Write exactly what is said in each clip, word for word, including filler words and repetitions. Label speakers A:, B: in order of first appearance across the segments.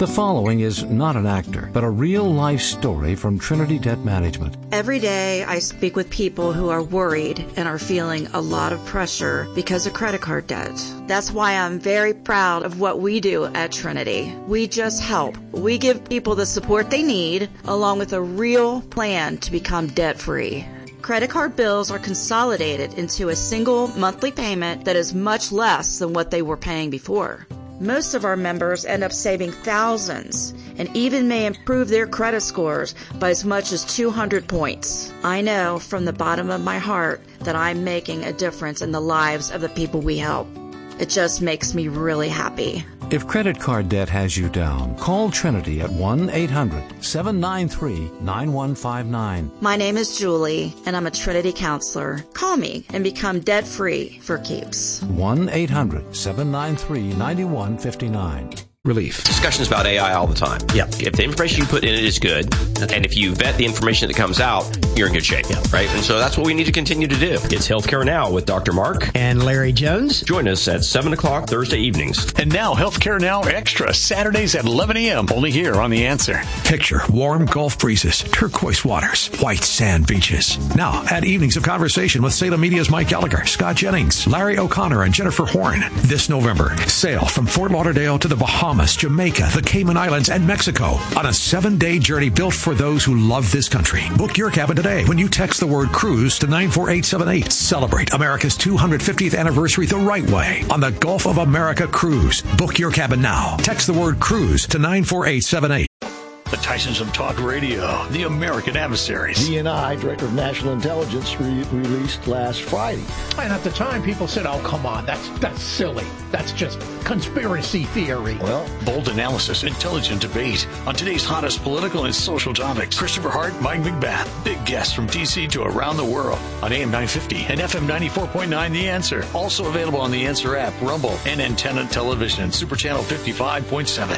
A: The following is not an actor, but a real-life story from Trinity Debt Management.
B: Every day I speak with people who are worried and are feeling a lot of pressure because of credit card debt. That's why I'm very proud of what we do at Trinity. We just help. We give people the support they need, along with a real plan to become debt-free. Credit card bills are consolidated into a single monthly payment that is much less than what they were paying before. Most of our members end up saving thousands and even may improve their credit scores by as much as two hundred points. I know from the bottom of my heart that I'm making a difference in the lives of the people we help. It just makes me really happy.
A: If credit card debt has you down, call Trinity at one eight hundred seven nine three nine one five nine.
B: My name is Julie, and I'm a Trinity counselor. Call me and become debt-free for keeps.
A: one eight hundred seven nine three nine one five nine. Relief.
C: Discussions about A I all the time.
D: Yeah.
C: If the information you put in it is good, and if you vet the information that comes out, you're in good shape. Yeah. Right? And so that's what we need to continue to do. It's Healthcare Now with Doctor Mark
D: and Larry Jones.
C: Join us at seven o'clock Thursday evenings.
E: And now Healthcare Now Extra, Saturdays at eleven a.m. only here on The Answer.
F: Picture warm Gulf breezes, turquoise waters, white sand beaches. Now, add evenings of conversation with Salem Media's Mike Gallagher, Scott Jennings, Larry O'Connor, and Jennifer Horn. This November, sail from Fort Lauderdale to the Bahamas, Jamaica, the Cayman Islands, and Mexico on a seven-day journey built for those who love this country. Book your cabin today when you text the word cruise to nine four eight seven eight. Celebrate America's two hundred fiftieth anniversary the right way on the Gulf of America Cruise. Book your cabin now. Text the word cruise to nine four eight seven eight.
E: The Tysons of Talk Radio, the American Adversaries.
G: D N I, Director of National Intelligence, re- released last Friday.
H: And at the time, people said, oh, come on, that's that's silly. That's just conspiracy theory.
E: Well, bold analysis, intelligent debate on today's hottest political and social topics. Christopher Hart, Mike McBath, big guests from D C to around the world on A M nine fifty and F M ninety-four point nine The Answer. Also available on The Answer app, Rumble, and Antenna Television, Super Channel fifty-five point seven.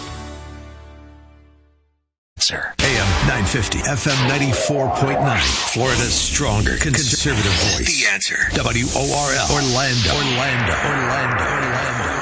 E: Sir.
F: A M nine fifty, F M ninety-four point nine. Florida's stronger conservative voice. The Answer. W O R L. Orlando. Orlando. Orlando. Orlando.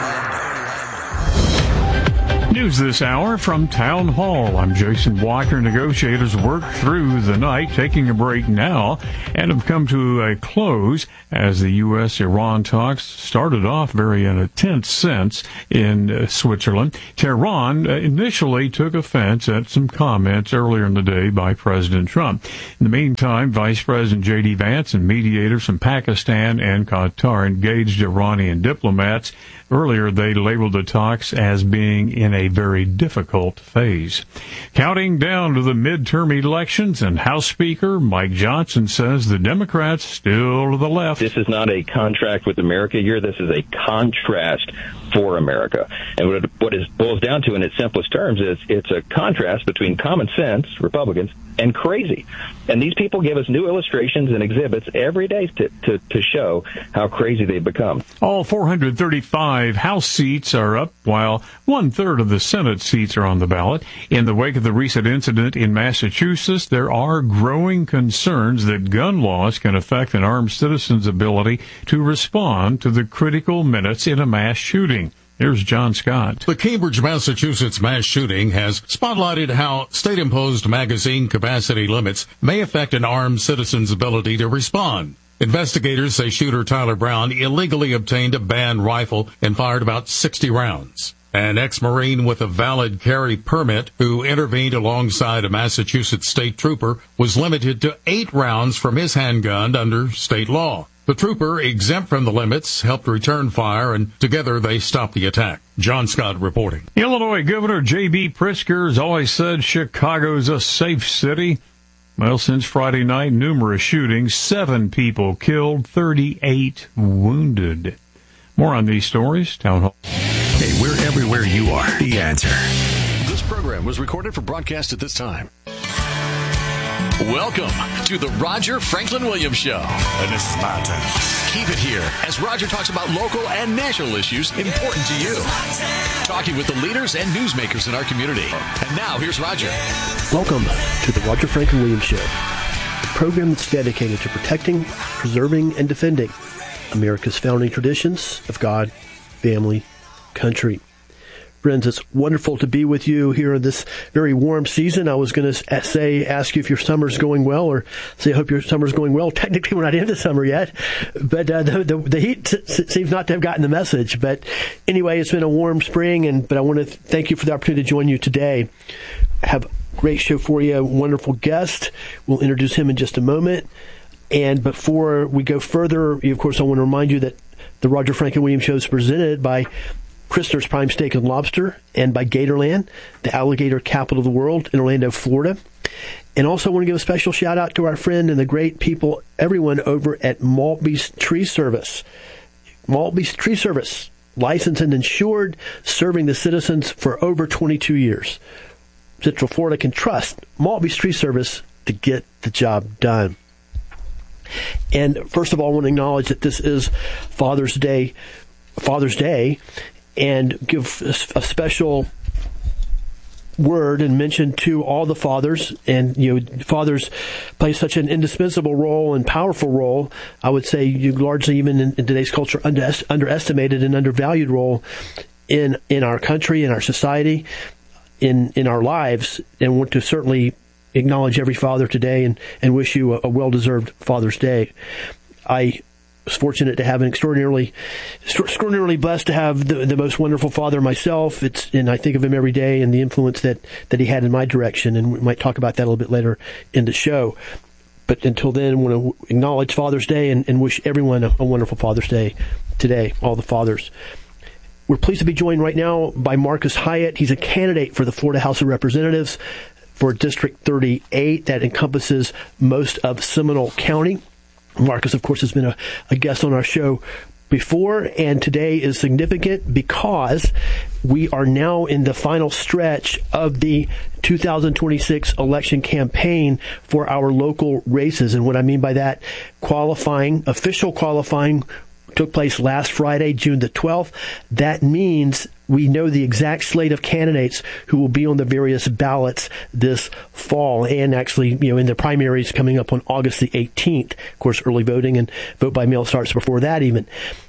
I: News this hour from Town Hall. I'm Jason Walker. Negotiators worked through the night, taking a break now, and have come to a close as the U S Iran talks started off very in a tense sense in uh, Switzerland. Tehran uh, initially took offense at some comments earlier in the day by President Trump. In the meantime, Vice President J D. Vance and mediators from Pakistan and Qatar engaged Iranian diplomats. Earlier, they labeled the talks as being in a very difficult phase. Counting down to the midterm elections, and House Speaker Mike Johnson says the Democrats still to the left.
J: This is not a contract with America year. This is a contrast for America. And what it, what it boils down to in its simplest terms is it's a contrast between common sense, Republicans, and crazy. And these people give us new illustrations and exhibits every day to, to, to show how crazy they've become.
I: All four hundred thirty-five House seats are up, while one-third of the Senate seats are on the ballot. In the wake of the recent incident in Massachusetts, there are growing concerns that gun laws can affect an armed citizen's ability to respond to the critical minutes in a mass shooting. Here's John Scott.
K: The Cambridge, Massachusetts mass shooting has spotlighted how state-imposed magazine capacity limits may affect an armed citizen's ability to respond. Investigators say shooter Tyler Brown illegally obtained a banned rifle and fired about sixty rounds. An ex-Marine with a valid carry permit who intervened alongside a Massachusetts state trooper was limited to eight rounds from his handgun under state law. The trooper, exempt from the limits, helped return fire, and together they stopped the attack. John Scott reporting.
I: Illinois Governor J B. Pritzker has always said Chicago's a safe city. Well, since Friday night, numerous shootings, seven people killed, thirty-eight wounded. More on these stories, Town Hall.
F: Hey, we're everywhere you are. The Answer.
E: This program was recorded for broadcast at this time. Welcome to the Roger Franklin Williams Show.
F: And this is my turn.
E: Keep it here as Roger talks about local and national issues important to you. Talking with the leaders and newsmakers in our community. And now, here's Roger.
L: Welcome to the Roger Franklin Williams Show, the program that's dedicated to protecting, preserving, and defending America's founding traditions of God, family, country. Friends, it's wonderful to be with you here in this very warm season. I was going to say, ask you if your summer's going well, or say, I hope your summer's going well. Technically, we're not into summer yet, but uh, the, the, the heat s- seems not to have gotten the message. But anyway, it's been a warm spring, and but I want to th- thank you for the opportunity to join you today. Have a great show for you, a wonderful guest. We'll introduce him in just a moment. And before we go further, of course, I want to remind you that the Roger Franklin Williams Show is presented by Christner's Prime Steak and Lobster, and by Gatorland, the alligator capital of the world in Orlando, Florida. And also I want to give a special shout out to our friend and the great people, everyone over at Maltby's Tree Service. Maltby's Tree Service, licensed and insured, serving the citizens for over twenty-two years. Central Florida can trust Maltby's Tree Service to get the job done. And first of all, I want to acknowledge that this is Father's Day, Father's Day, and give a special word and mention to all the fathers. And, you know, fathers play such an indispensable role and powerful role. I would say you largely, even in, in today's culture, under, underestimated and undervalued role in, in our country, in our society, in, in our lives, and want to certainly acknowledge every father today and, and wish you a, a well-deserved Father's Day. I was fortunate to have an extraordinarily, extraordinarily blessed to have the, the most wonderful father myself. It's, and I think of him every day and the influence that, that he had in my direction. And we might talk about that a little bit later in the show. But until then, I want to acknowledge Father's Day and, and wish everyone a, a wonderful Father's Day today, all the fathers. We're pleased to be joined right now by Marcus Hyatt. He's a candidate for the Florida House of Representatives for District thirty-eight. That encompasses most of Seminole County. Marcus, of course, has been a, a guest on our show before, and today is significant because we are now in the final stretch of the two thousand twenty-six election campaign for our local races. And what I mean by that, qualifying, official qualifying took place last Friday, June the twelfth. That means we know the exact slate of candidates who will be on the various ballots this fall, and actually, you know, in the primaries coming up on August the eighteenth. Of course, early voting and vote by mail starts before that even.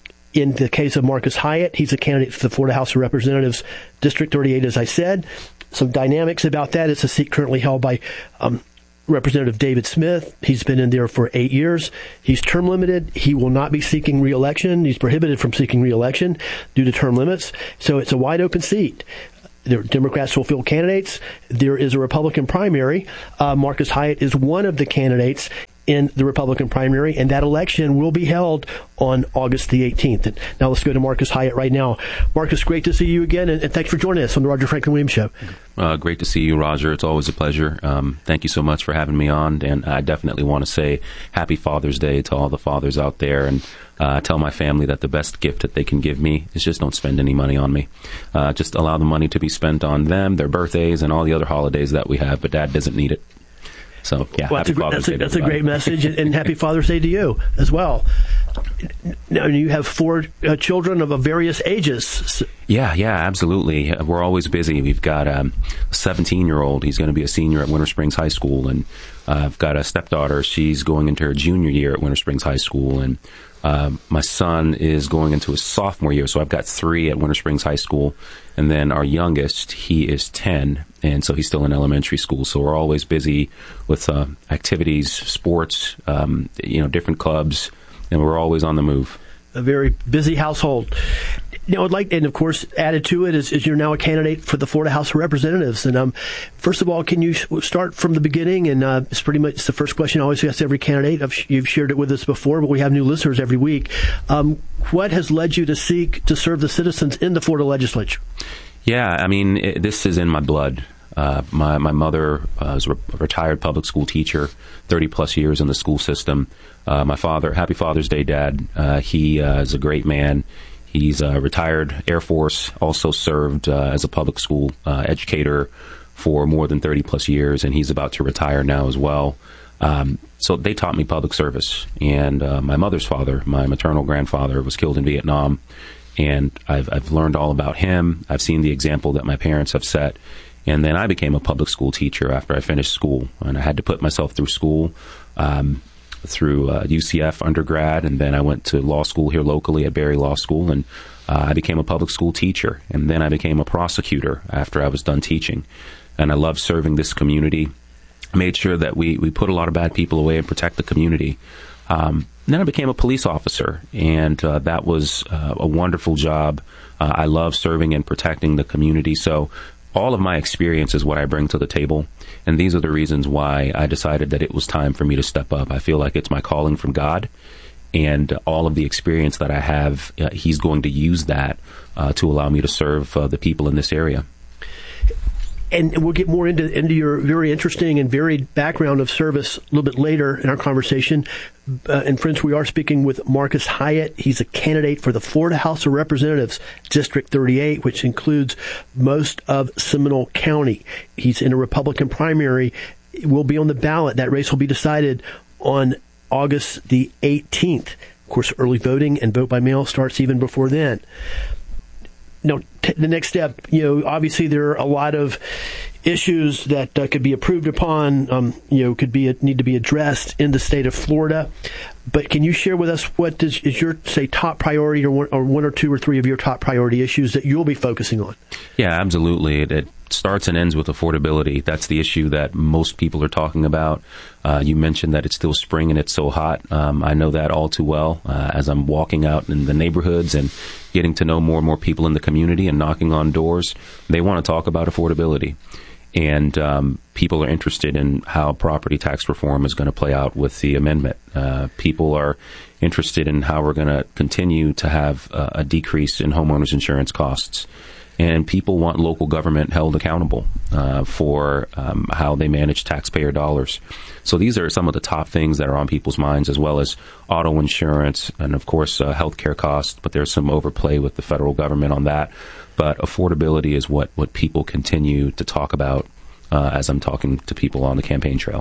L: In the case of Marcus Hyatt, he's a candidate for the Florida House of Representatives, District thirty-eight, as I said. Some dynamics about that. It's a seat currently held by um, Representative David Smith. He's been in there for eight years. He's term limited. He will not be seeking re-election. He's prohibited from seeking re-election due to term limits. So it's a wide open seat. There, Democrats will field candidates. There is a Republican primary. Uh, Marcus Hyatt is one of the candidates in the Republican primary, and that election will be held on August the eighteenth. And now let's go to Marcus Hyatt right now. Marcus, great to see you again, and, and thanks for joining us on the Roger Franklin Williams Show.
D: Uh, great to see you, Roger. It's always a pleasure. Um, thank you so much for having me on, and I definitely want to say Happy Father's Day to all the fathers out there, and uh, tell my family that the best gift that they can give me is just don't spend any money on me. Uh, just allow the money to be spent on them, their birthdays, and all the other holidays that we have, but Dad doesn't need it. So, yeah,
L: well,
D: happy
L: that's, a,
D: Father's
L: that's, a,
D: Day
L: that's a great message, and, and happy Father's Day to you as well. Now, you have four uh, children of various ages.
D: Yeah, yeah, absolutely. We're always busy. We've got um, a seventeen-year-old. He's going to be a senior at Winter Springs High School, and uh, I've got a stepdaughter. She's going into her junior year at Winter Springs High School, and uh, my son is going into his sophomore year. So I've got three at Winter Springs High School, and then our youngest, he is ten, and so he's still in elementary school. So we're always busy with uh, activities, sports, um, you know, different clubs, and we're always on the move.
L: A very busy household. Now, I'd like, and of course, added to it is, is you're now a candidate for the Florida House of Representatives. And um, first of all, can you start from the beginning? And uh, it's pretty much it's the first question I always ask every candidate. I've, you've shared it with us before, but we have new listeners every week. Um, what has led you to seek to serve the citizens in the Florida legislature?
D: Yeah, I mean, it, this is in my blood. Uh, my, my mother uh, was a retired public school teacher, thirty plus years in the school system. Uh, my father, happy Father's Day, Dad. Uh, he uh, is a great man. He's a retired Air Force, also served uh, as a public school uh, educator for more than thirty plus years, and he's about to retire now as well. Um, so they taught me public service. And uh, my mother's father, my maternal grandfather, was killed in Vietnam, and I've, I've learned all about him. I've seen the example that my parents have set. And then I became a public school teacher after I finished school, and I had to put myself through school. Um, through uh, U C F undergrad, and then I went to law school here locally at Berry Law School, and Uh, I became a public school teacher, and then I became a prosecutor after I was done teaching. And I love serving this community. I made sure that we, we put a lot of bad people away and protect the community. Um, then I became a police officer, and uh, that was uh, a wonderful job. Uh, I love serving and protecting the community. So all of my experience is what I bring to the table, and these are the reasons why I decided that it was time for me to step up. I feel like it's my calling from God, and all of the experience that I have, uh, He's going to use that uh, to allow me to serve uh, the people in this area.
L: And we'll get more into into your very interesting and varied background of service a little bit later in our conversation. Uh, and friends, we are speaking with Marcus Hyatt. He's a candidate for the Florida House of Representatives, District thirty-eight, which includes most of Seminole County. He's in a Republican primary. It will be on the ballot. That race will be decided on August the eighteenth. Of course, early voting and vote by mail starts even before then. Now, t- the next step, you know, obviously there are a lot of issues that uh, could be approved upon, um, you know, could be need to be addressed in the state of Florida. But can you share with us what is, is your, say, top priority, or one, or one or two or three of your top priority issues that you'll be focusing on?
D: Yeah, absolutely. It, it starts and ends with affordability. That's the issue that most people are talking about. Uh, you mentioned that it's still spring and it's so hot. Um, I know that all too well uh, as I'm walking out in the neighborhoods and getting to know more and more people in the community and knocking on doors. They want to talk about affordability. And um, people are interested in how property tax reform is going to play out with the amendment. Uh, people are interested in how we're going to continue to have uh, a decrease in homeowners insurance costs. And people want local government held accountable uh, for um, how they manage taxpayer dollars. So these are some of the top things that are on people's minds, as well as auto insurance and, of course, uh, health care costs. But there's some overplay with the federal government on that. But affordability is what, what people continue to talk about uh, as I'm talking to people on the campaign trail.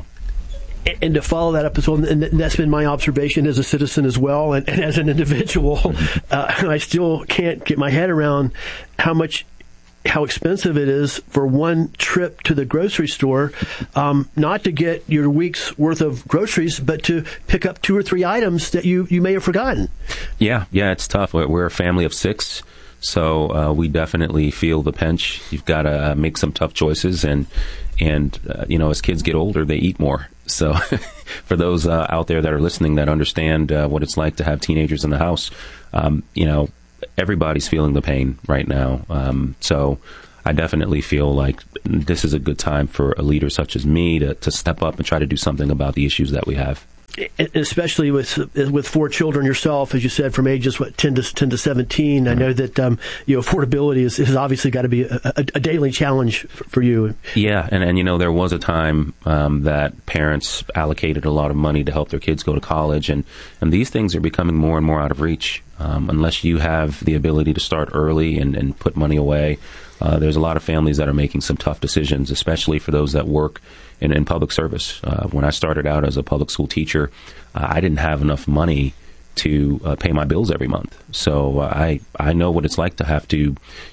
L: And to follow that up as well, and that's been my observation as a citizen as well, and, and as an individual, uh, I still can't get my head around how much, how expensive it is for one trip to the grocery store, um, not to get your week's worth of groceries, but to pick up two or three items that you, you may have forgotten.
D: Yeah, yeah, it's tough. We're a family of six. So uh, we definitely feel the pinch. You've got to uh, make some tough choices, and and uh, you know, as kids get older, they eat more. So for those uh, out there that are listening that understand uh, what it's like to have teenagers in the house, um, you know, everybody's feeling the pain right now. Um, so I definitely feel like this is a good time for a leader such as me to, to step up and try to do something about the issues that we have.
L: Especially with with four children yourself, as you said, from ages what ten to ten to seventeen. Mm-hmm. I know that um, you know, affordability is, is obviously got to be a, a, a daily challenge for, for you.
D: Yeah, and and you know, there was a time um, that parents allocated a lot of money to help their kids go to college, and and these things are becoming more and more out of reach. Um, unless you have the ability to start early and, and put money away, uh, there's a lot of families that are making some tough decisions, especially for those that work in, in public service. Uh, when I started out as a public school teacher, uh, I didn't have enough money to uh, pay my bills every month. So uh, I I know what it's like to have to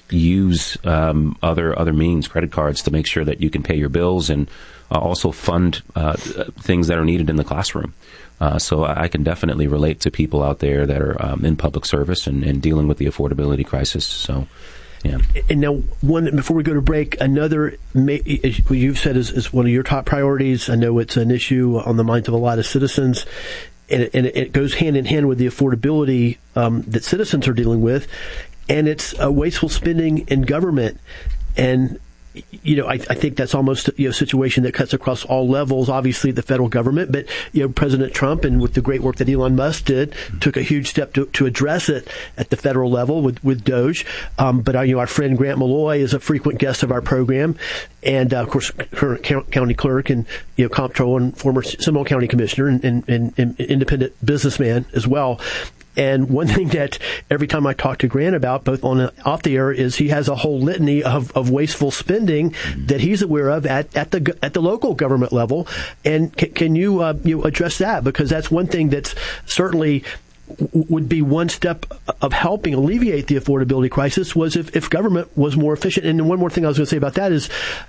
D: use um, other other means, credit cards, to make sure that you can pay your bills and uh, also fund uh, things that are needed in the classroom. Uh, so I can definitely relate to people out there that are um, in public service and, and dealing with the affordability crisis. So, yeah.
L: And now, one before we go to break, another as you've said is, is one of your top priorities. I know it's an issue on the minds of a lot of citizens, and it, and it goes hand in hand with the affordability um, that citizens are dealing with, and it's uh, wasteful spending in government. And you know, I, I think that's almost you know, a situation that cuts across all levels, obviously the federal government, but, you know, President Trump, and with the great work that Elon Musk did, mm-hmm. took a huge step to, to address it at the federal level with, with Doge. Um, but, our, you know, our friend Grant Malloy is a frequent guest of our program, and, uh, of course, current county clerk and, you know, comptroller and former Seminole County commissioner and, and, and, and independent businessman as well. And one thing that every time I talk to Grant about, both on and off the air, is he has a whole litany of, of wasteful spending mm-hmm. that he's aware of at, at the at the local government level. And can, can you uh, you address that? Because that's one thing that's certainly w- would be one step of helping alleviate the affordability crisis, was if, if government was more efficient. And one more thing I was going to say about that is,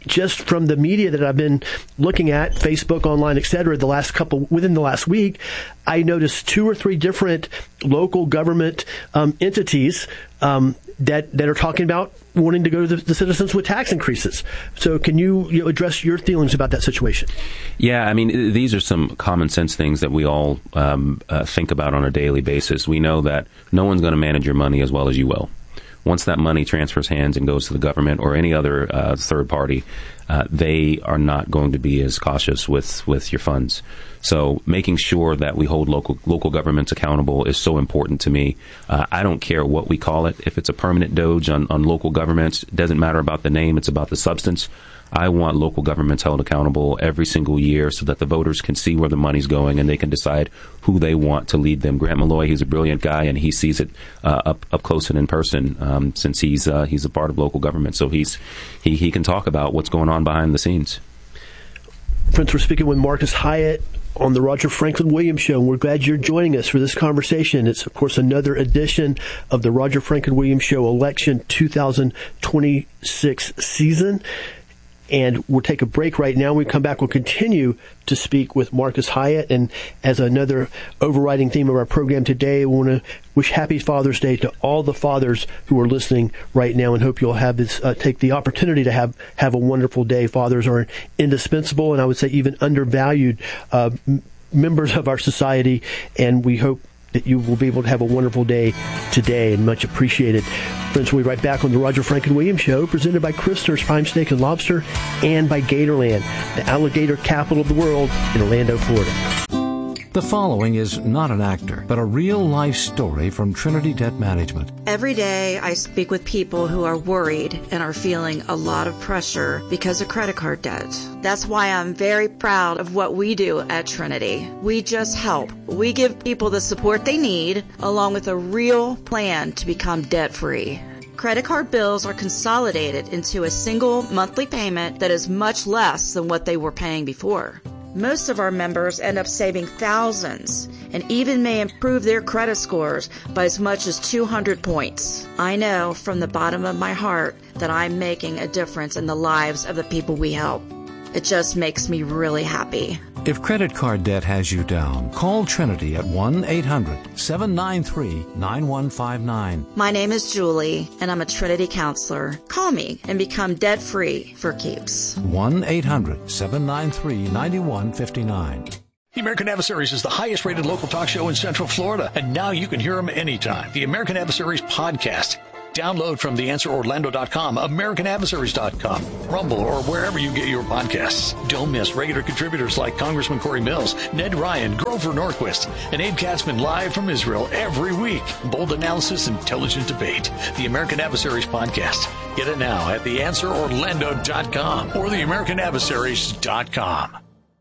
L: just from the media that I've been looking at, Facebook, online, et cetera, the last couple, within the last week, I noticed two or three different local government um, entities um, that that are talking about wanting to go to the, the citizens with tax increases. So can you, you know, address your feelings about that situation?
D: Yeah, I mean, these are some common sense things that we all um, uh, think about on a daily basis. We know that no one's going to manage your money as well as you will. Once that money transfers hands and goes to the government or any other uh, third party, uh, they are not going to be as cautious with, with your funds. So making sure that we hold local local governments accountable is so important to me. Uh, I don't care what we call it. If it's a permanent doge on, on local governments, it doesn't matter about the name. It's about the substance. I want local governments held accountable every single year so that the voters can see where the money's going and they can decide who they want to lead them. Grant Malloy, he's a brilliant guy, and he sees it uh, up up close and in person um, since he's uh, he's a part of local government. So he's he, he can talk about what's going on behind the scenes.
L: Friends, we're speaking with Marcus Hyatt on the Roger Franklin Williams Show. We're glad you're joining us for this conversation. It's, of course, another edition of the Roger Franklin Williams Show Election twenty twenty-six season. And we'll take a break right now. When we come back, we'll continue to speak with Marcus Hyatt. And as another overriding theme of our program today, we want to wish Happy Father's Day to all the fathers who are listening right now, and hope you'll have this, uh, take the opportunity to have, have a wonderful day. Fathers are indispensable, and I would say even undervalued uh, m- members of our society, and we hope that you will be able to have a wonderful day today, and much appreciated. Friends, we'll be right back on the Roger Franklin Williams Show, presented by Christner's Prime Steak and Lobster and by Gatorland, the alligator capital of the world in Orlando, Florida.
A: The following is not an actor, but a real-life story from Trinity Debt Management.
B: Every day I speak with people who are worried and are feeling a lot of pressure because of credit card debt. That's why I'm very proud of what we do at Trinity. We just help. We give people the support they need, along with a real plan to become debt-free. Credit card bills are consolidated into a single monthly payment that is much less than what they were paying before. Most of our members end up saving thousands and even may improve their credit scores by as much as two hundred points. I know from the bottom of my heart that I'm making a difference in the lives of the people we help. It just makes me really happy.
A: If credit card debt has you down, call Trinity at one eight hundred seven nine three nine one five nine.
B: My name is Julie, and I'm a Trinity counselor. Call me and become debt-free for keeps.
A: one eight hundred seven nine three nine one five nine.
E: The American Adversaries is the highest-rated local talk show in Central Florida, and now you can hear them anytime. The American Adversaries podcast. Download from the answer orlando dot com, american adversaries dot com, Rumble, or wherever you get your podcasts. Don't miss regular contributors like Congressman Corey Mills, Ned Ryan, Grover Norquist, and Abe Katzman live from Israel every week. Bold analysis, intelligent debate. The American Adversaries podcast. Get it now at the answer orlando dot com or the american adversaries dot com.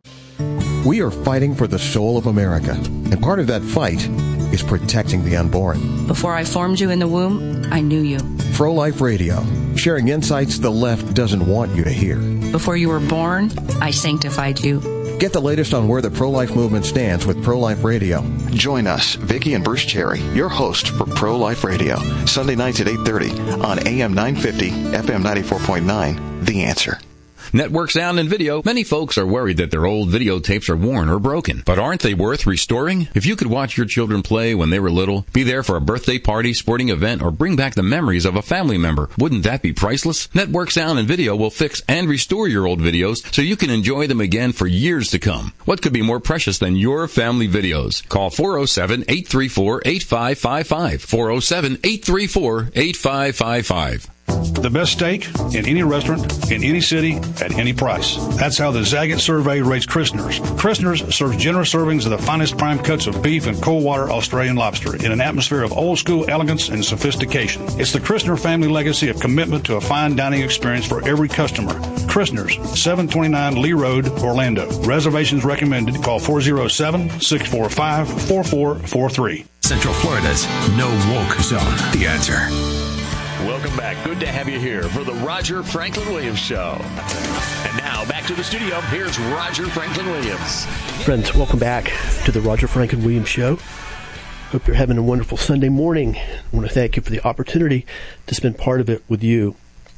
M: We are fighting for the soul of America, and part of that fight is protecting the unborn.
N: Before I formed you in the womb, I knew you.
M: Pro-Life Radio, sharing insights the left doesn't want you to hear.
N: Before you were born, I sanctified you.
M: Get the latest on where the pro-life movement stands with Pro-Life Radio.
O: Join us, Vicki and Bruce Cherry, your host for Pro-Life Radio, Sunday nights at eight thirty on A M nine fifty, F M ninety-four point nine, The Answer.
P: Network Sound and Video. Many folks are worried that their old videotapes are worn or broken. But aren't they worth restoring? If you could watch your children play when they were little, be there for a birthday party, sporting event, or bring back the memories of a family member, wouldn't that be priceless? Network Sound and Video will fix and restore your old videos so you can enjoy them again for years to come. What could be more precious than your family videos? Call four oh seven, eight three four, eight five five five. four oh seven, eight three four, eight five five five.
Q: The best steak in any restaurant, in any city, at any price. That's how the Zagat survey rates Christner's. Christner's serves generous servings of the finest prime cuts of beef and cold water Australian lobster in an atmosphere of old school elegance and sophistication. It's the Christner family legacy of commitment to a fine dining experience for every customer. Christner's, seven twenty-nine Lee Road, Orlando. Reservations recommended. Call four oh seven, six four five, four four four three.
F: Central Florida's no woke zone. The Answer.
E: Welcome back. Good to have you here for the Roger Franklin Williams Show. And now, back to the studio. Here's Roger Franklin Williams.
L: Friends, welcome back to the Roger Franklin Williams Show. Hope you're having a wonderful Sunday morning. I want to thank you for the opportunity to spend part of it with you.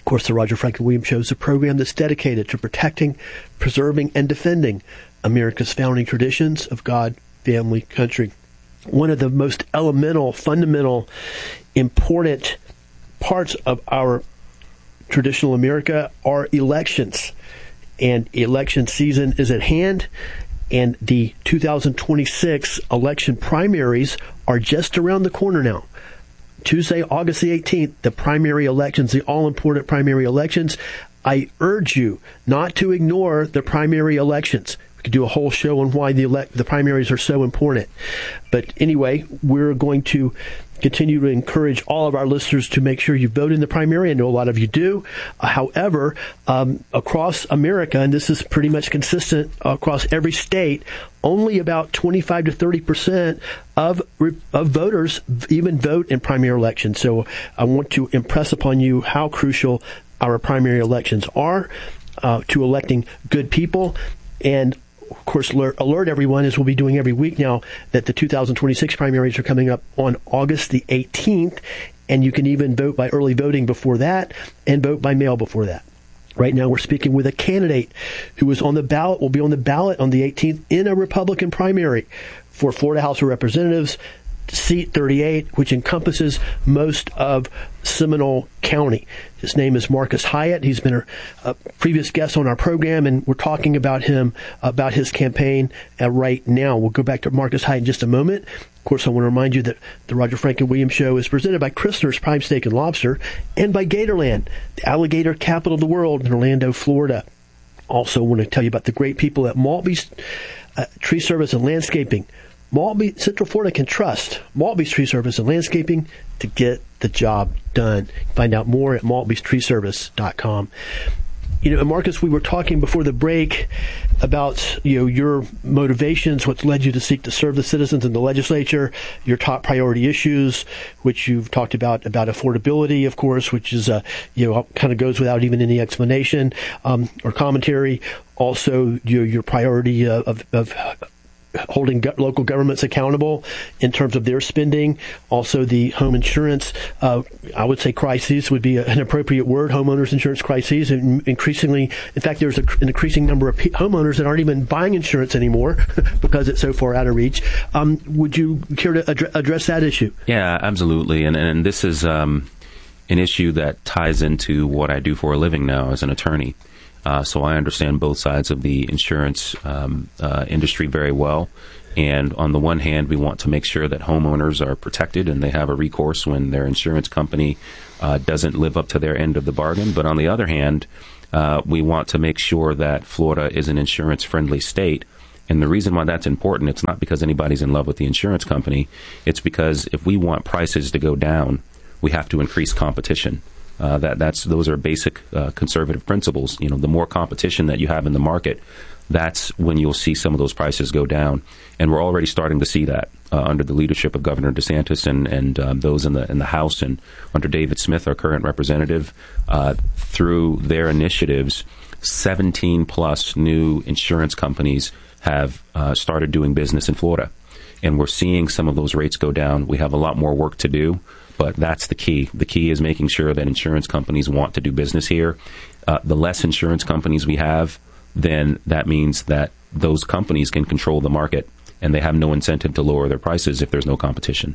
L: course, the Roger Franklin Williams Show is a program that's dedicated to protecting, preserving, and defending America's founding traditions of God, family, country. One of the most elemental, fundamental, important parts of our traditional America are elections. And election season is at hand, and the two thousand twenty-six election primaries are just around the corner now. Tuesday, August the eighteenth, the primary elections, the all-important primary elections. I urge you not to ignore the primary elections. We could do a whole show on why the elect- the primaries are so important. But anyway, we're going to continue to encourage all of our listeners to make sure you vote in the primary. I know a lot of you do. Uh, however, um, across America, and this is pretty much consistent across every state, only about twenty-five to thirty percent of of voters even vote in primary elections. So I want to impress upon you how crucial our primary elections are uh, to electing good people. And of course, alert, alert everyone, as we'll be doing every week now, that the two thousand twenty-six primaries are coming up on August the eighteenth, and you can even vote by early voting before that and vote by mail before that. Right now, we're speaking with a candidate who is on the ballot, will be on the ballot on the eighteenth in a Republican primary for Florida House of Representatives, seat thirty-eight, which encompasses most of Seminole County. His name is Marcus Hyatt. He's been a, a previous guest on our program, and we're talking about him, about his campaign uh, right now. We'll go back to Marcus Hyatt in just a moment. Of course, I want to remind you that the Roger Franklin Williams Show is presented by Christner's Prime Steak and Lobster and by Gatorland, the alligator capital of the world in Orlando, Florida. Also want to tell you about the great people at Maltby's uh, Tree Service and Landscaping. Maltby, Central Florida can trust Maltby's Tree Service and Landscaping to get the job done. Find out more at maltbys tree service dot com. You know, Marcus, we were talking before the break about, you know, your motivations, what's led you to seek to serve the citizens in the legislature, your top priority issues, which you've talked about, about affordability, of course, which is, uh, you know, kind of goes without even any explanation um, or commentary. Also, your, your priority uh, of, of holding go- local governments accountable in terms of their spending. Also, the home insurance, uh, I would say crises would be a, an appropriate word, homeowners insurance crises. And increasingly, in fact, there's a, an increasing number of p- homeowners that aren't even buying insurance anymore because it's so far out of reach. Um, would you care to ad- address that issue?
D: Yeah, absolutely. And, and this is um, an issue that ties into what I do for a living now as an attorney. Uh, so I understand both sides of the insurance um, uh, industry very well. And on the one hand, we want to make sure that homeowners are protected and they have a recourse when their insurance company uh, doesn't live up to their end of the bargain. But on the other hand, uh, we want to make sure that Florida is an insurance-friendly state. And the reason why that's important, it's not because anybody's in love with the insurance company. It's because if we want prices to go down, we have to increase competition. Uh, that that's those are basic uh, conservative principles. You know, the more competition that you have in the market, that's when you'll see some of those prices go down. And we're already starting to see that uh, under the leadership of Governor DeSantis and and um, those in the in the House, and under David Smith, our current representative, uh, through their initiatives, seventeen plus new insurance companies have uh, started doing business in Florida, and we're seeing some of those rates go down. We have a lot more work to do. But that's the key. The key is making sure that insurance companies want to do business here. Uh, the less insurance companies we have, then that means that those companies can control the market, and they have no incentive to lower their prices if there's no competition.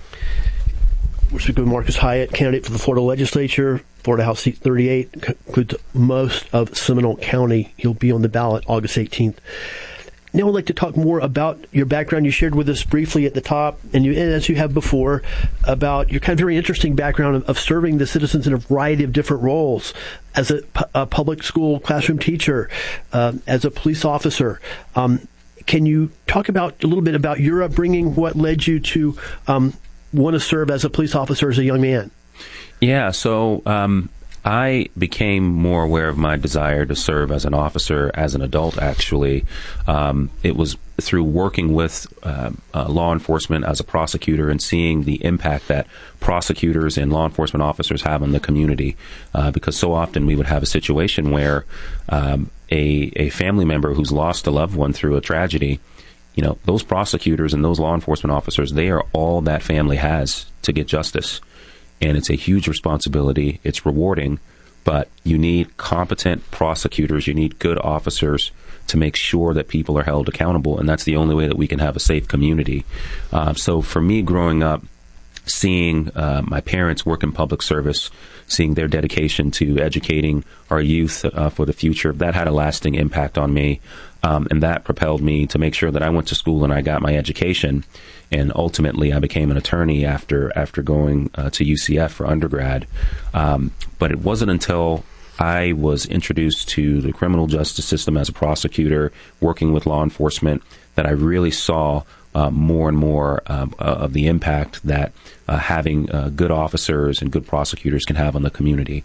L: We're speaking with Marcus Hyatt, candidate for the Florida legislature, Florida House seat thirty-eight, includes most of Seminole County. He'll be on the ballot August eighteenth. Now I'd like to talk more about your background. You shared with us briefly at the top, and, you, and as you have before, about your kind of very interesting background of, of serving the citizens in a variety of different roles, as a, a public school classroom teacher, uh, as a police officer. Um, can you talk about a little bit about your upbringing, what led you to um, want to serve as a police officer as a young man?
D: Yeah, so um, I became more aware of my desire to serve as an officer as an adult, actually. Um, it was through working with uh, uh, law enforcement as a prosecutor and seeing the impact that prosecutors and law enforcement officers have on the community. Uh, because so often we would have a situation where um, a, a family member who's lost a loved one through a tragedy, you know, those prosecutors and those law enforcement officers, they are all that family has to get justice. And it's a huge responsibility. It's rewarding, but you need competent prosecutors. You need good officers to make sure that people are held accountable, and that's the only way that we can have a safe community. Uh, so for me, growing up, seeing uh, my parents work in public service, seeing their dedication to educating our youth uh, for the future, that had a lasting impact on me. Um, and that propelled me to make sure that I went to school and I got my education. And ultimately, I became an attorney after after going uh, to U C F for undergrad. Um, but it wasn't until I was introduced to the criminal justice system as a prosecutor, working with law enforcement, that I really saw uh, more and more um, of the impact that uh, having uh, good officers and good prosecutors can have on the community.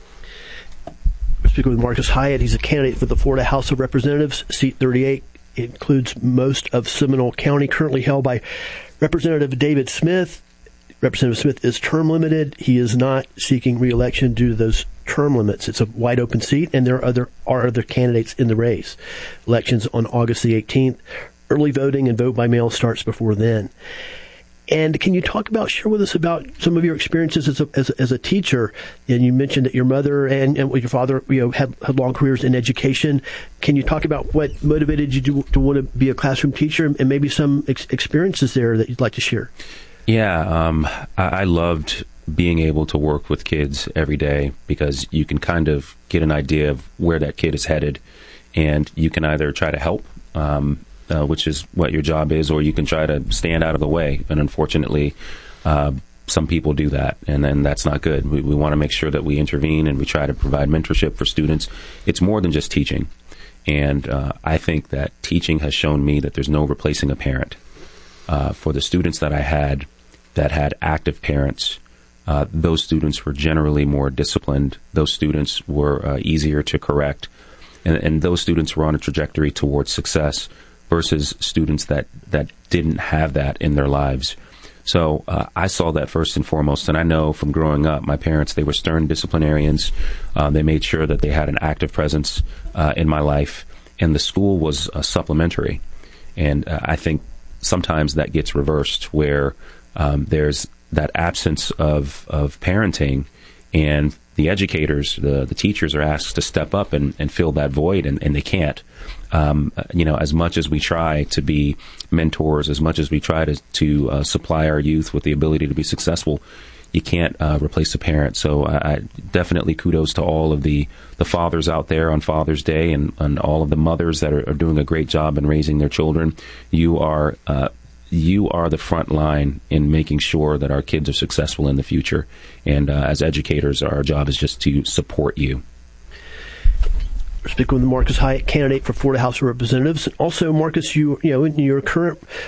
L: We're speaking with Marcus Hyatt. He's a candidate for the Florida House of Representatives, seat thirty-eight. It includes most of Seminole County, currently held by Representative David Smith. Representative Smith is term limited. He is not seeking re-election due to those term limits. It's a wide open seat, and there are other, are other candidates in the race. Elections on August the eighteenth. Early voting and vote by mail starts before then. And can you talk about, share with us about some of your experiences as a, as a, as a teacher? And you mentioned that your mother and, and your father, you know, had, had long careers in education. Can you talk about what motivated you to, to want to be a classroom teacher, and maybe some ex- experiences there that you'd like to share?
D: Yeah, um, I, I loved being able to work with kids every day, because you can kind of get an idea of where that kid is headed, and you can either try to help, um, Uh, which is what your job is, or you can try to stand out of the way. And unfortunately, uh, some people do that, and then that's not good. We, we want to make sure that we intervene and we try to provide mentorship for students. It's more than just teaching. And uh, I think that teaching has shown me that there's no replacing a parent. Uh, for the students that I had that had active parents, uh, those students were generally more disciplined. Those students were uh, easier to correct. And, and those students were on a trajectory towards success, versus students that, that didn't have that in their lives. So uh, I saw that first and foremost, and I know from growing up, my parents, they were stern disciplinarians. Uh, they made sure that they had an active presence uh, in my life, and the school was uh, supplementary. And uh, I think sometimes that gets reversed, where um, there's that absence of, of parenting, and the educators, the, the teachers are asked to step up and, and fill that void, and, and they can't. Um, you know, as much as we try to be mentors, as much as we try to, to uh, supply our youth with the ability to be successful, you can't uh, replace a parent. So I, I definitely kudos to all of the, the fathers out there on Father's Day, and, and all of the mothers that are, are doing a great job in raising their children. You are uh, you are the front line in making sure that our kids are successful in the future. And uh, as educators, our job is just to support you.
L: We're speaking with Marcus Hyatt, candidate for Florida House of Representatives. Also, Marcus, you you know, in your current